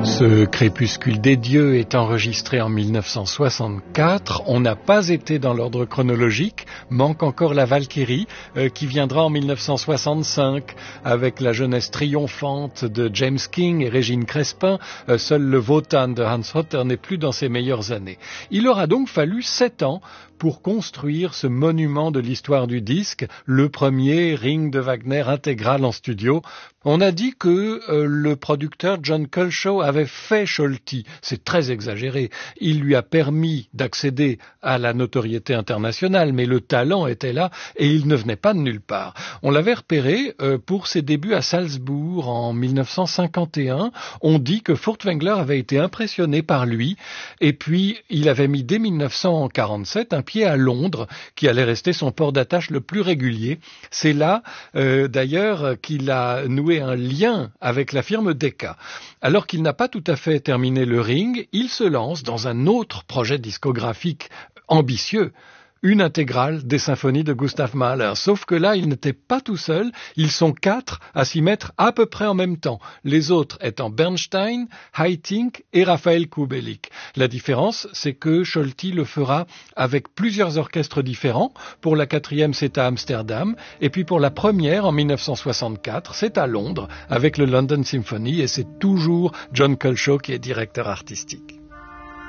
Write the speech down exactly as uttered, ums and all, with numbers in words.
Ce Crépuscule des dieux est enregistré en mille neuf cent soixante-quatre. On n'a pas été dans l'ordre chronologique. Manque encore la Valkyrie euh, qui viendra en mille neuf cent soixante-cinq avec la jeunesse triomphante de James King et Régine Crespin. Euh, seul le Wotan de Hans Hotter n'est plus dans ses meilleures années. Il aura donc fallu sept ans pour construire ce monument de l'histoire du disque, le premier Ring de Wagner intégral en studio. On a dit que euh, le producteur John Culshaw avait fait Scholti. C'est très exagéré. Il lui a permis d'accéder à la notoriété internationale, mais le talent était là et il ne venait pas de nulle part. On l'avait repéré euh, pour ses débuts à Salzbourg en mille neuf cent cinquante et un. On dit que Furtwängler avait été impressionné par lui et puis il avait mis dès mille neuf cent quarante-sept un pied à Londres, qui allait rester son port d'attache le plus régulier. C'est là, euh, d'ailleurs, qu'il a noué un lien avec la firme Decca. Alors qu'il n'a pas tout à fait terminé le Ring, il se lance dans un autre projet discographique ambitieux, une intégrale des symphonies de Gustav Mahler. Sauf que là, il n'était pas tout seul. Ils sont quatre à s'y mettre à peu près en même temps. Les autres étant Bernstein, Haitink et Raphaël Kubelik. La différence, c'est que Scholti le fera avec plusieurs orchestres différents. Pour la quatrième, c'est à Amsterdam. Et puis pour la première, en mille neuf cent soixante-quatre, c'est à Londres, avec le London Symphony. Et c'est toujours John Culshaw qui est directeur artistique.